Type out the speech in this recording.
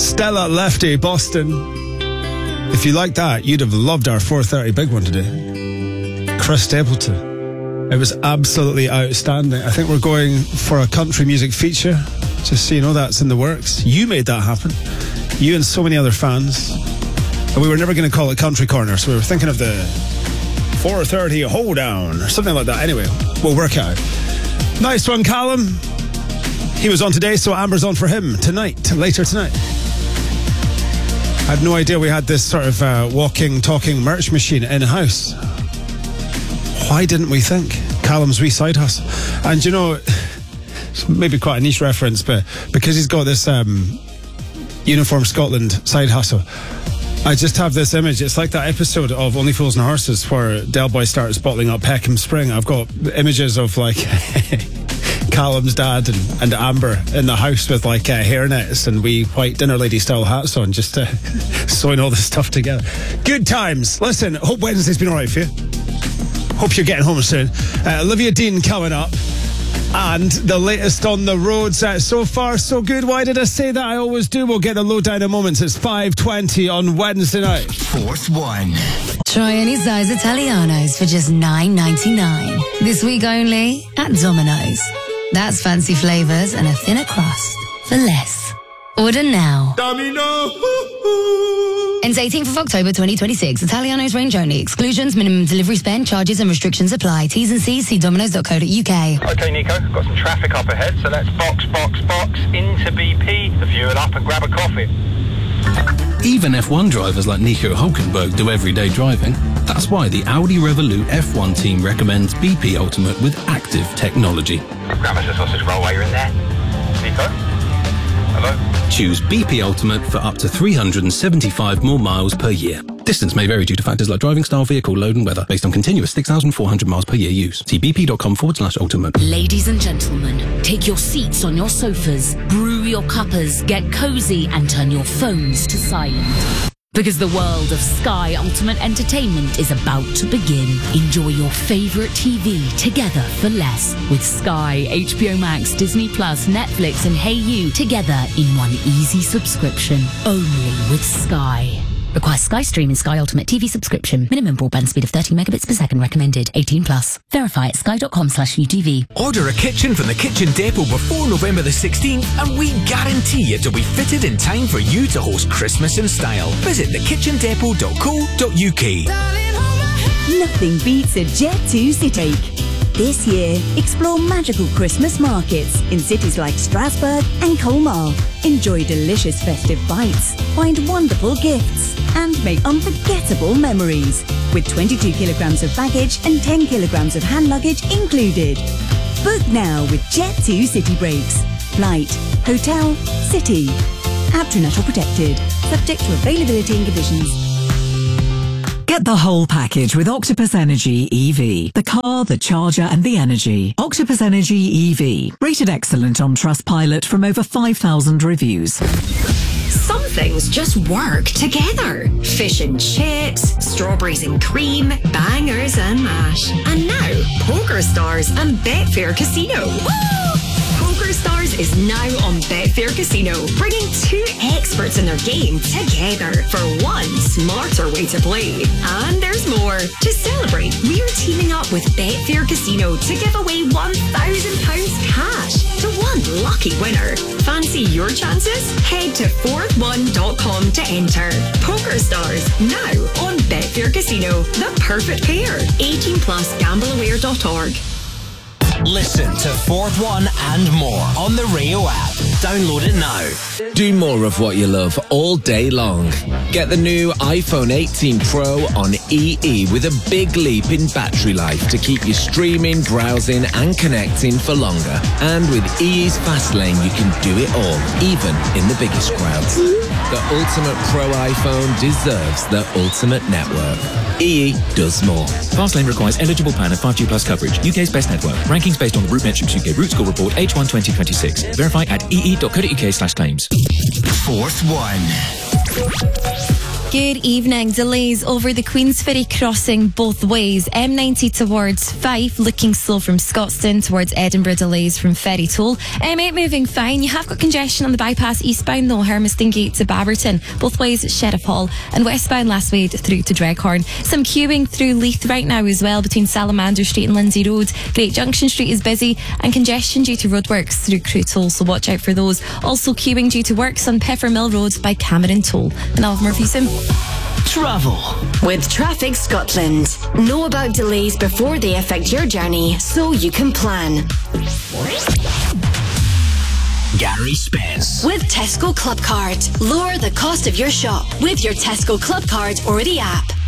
Stella Lefty, Boston. If you like that, you'd have loved our 4:30 big one today. Chris Stapleton. It was absolutely outstanding. I think we're going for a country music feature. Just so you know, that's in the works. You made that happen. You and so many other fans. And we were never going to call it Country Corner, so we were thinking of the 4:30 hold down or something like that. Anyway, we'll work it out. Nice one, Callum. He was on today, so Amber's on for him tonight, later tonight. I had no idea we had this sort of walking, talking merch machine in-house. Why didn't we think? Callum's wee side hustle. And you know, it's maybe quite a niche reference, but because he's got this Uniform Scotland side hustle, I just have this image. It's like that episode of Only Fools and Horses where Del Boy starts bottling up Peckham Spring. I've got images of like Callum's dad and Amber in the house with like hairnets and wee white dinner lady style hats on, just sewing all this stuff together. Good times. Listen, hope Wednesday's been alright for you. Hope you're getting home soon. Olivia Dean coming up. And the latest on the roads. So far, so good. Why did I say that? I always do. We'll get the lowdown in moments. It's 5:20 on Wednesday night. Fourth one. Try any size Italianos for just $9.99. This week only at Domino's. That's fancy flavours and a thinner crust for less. Order now. Domino. Ends 18th of October 2026. Italianos range only. Exclusions, minimum delivery spend, charges and restrictions apply. T's and C's, see dominos.co.uk. Okay, Nico, got some traffic up ahead, so let's box into BP to fuel up and grab a coffee. Even F1 drivers like Nico Hulkenberg do everyday driving. That's why the Audi Revolut F1 team recommends BP Ultimate with active technology. Grab us a sausage roll while you're in there. Nico? Hello? Choose BP Ultimate for up to 375 more miles per year. Distance may vary due to factors like driving style, vehicle load and weather, based on continuous 6,400 miles per year use. See bp.com/ultimate. Ladies and gentlemen, take your seats on your sofas, brew your cuppers, get cozy and turn your phones to silent. Because the world of Sky Ultimate Entertainment is about to begin. Enjoy your favourite TV together for less. With Sky, HBO Max, Disney Plus, Netflix and HeyU together in one easy subscription. Only with Sky. Requires Sky Stream and Sky Ultimate TV subscription. Minimum broadband speed of 30 megabits per second recommended. 18 plus. Verify at sky.com/UTV. Order a kitchen from the Kitchen Depot before November the 16th and we guarantee it'll be fitted in time for you to host Christmas in style. Visit thekitchendepot.co.uk. Nothing beats a Jet2 City. This year, explore magical Christmas markets in cities like Strasbourg and Colmar. Enjoy delicious festive bites, find wonderful gifts, and make unforgettable memories. With 22 kilograms of baggage and 10 kilograms of hand luggage included. Book now with Jet2 City Breaks. Flight, hotel, city. Aptronet or protected. Subject to availability and conditions. Get the whole package with Octopus Energy EV. The car, the charger and the energy. Octopus Energy EV. Rated excellent on Trustpilot from over 5,000 reviews. Some things just work together. Fish and chips, strawberries and cream, bangers and mash. And now, Poker Stars and Betfair Casino. Woo! Poker Stars is now on Betfair Casino, bringing two experts in their game together for one smarter way to play. And there's more. To celebrate, we're teaming up with Betfair Casino to give away £1,000 cash to one lucky winner. Fancy your chances? Head to fourthone.com to enter. Poker Stars, now on Betfair Casino. The perfect pair. 18 plus gambleaware.org. Listen to Fourth One and more on the Rio app. Download it now. Do more of what you love all day long. Get the new iPhone 18 Pro on EE with a big leap in battery life to keep you streaming, browsing and connecting for longer. And with EE's Fast Lane, you can do it all, even in the biggest crowds. The ultimate Pro iPhone deserves the ultimate network. EE does more. Fastlane requires eligible plan and 5G plus coverage. UK's best network. Rankings based on the RootMetrics UK Root Score Report H1 2026. Verify at ee.co.uk/claims. Fourth one. Good evening. Delays over the Queensferry crossing both ways. M90 towards Fife, looking slow from Scotstoun towards Edinburgh. Delays from Ferrytoll. M8 moving fine. You have got congestion on the bypass eastbound though, Hermiston Gate to Baberton. Both ways at Sheriff Hall, and westbound Lastwade through to Dreghorn. Some queuing through Leith right now as well between Salamander Street and Lindsay Road. Great Junction Street is busy, and congestion due to roadworks through Crewe Toll, so watch out for those. Also queuing due to works on Peffer Mill Road by Cameron Toll. And I'll have more for you soon. Travel with Traffic Scotland. Know about delays before they affect your journey so you can plan. Gary Spence. With Tesco Club Card. Lower the cost of your shop with your Tesco Club Card or the app.